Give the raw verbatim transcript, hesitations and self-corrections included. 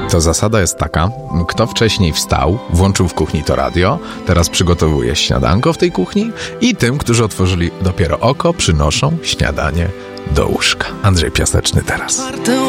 To zasada jest taka, kto wcześniej wstał, włączył w kuchni to radio, teraz przygotowuje śniadanko w tej kuchni i tym, którzy otworzyli dopiero oko, przynoszą śniadanie do łóżka. Andrzej Piaseczny teraz.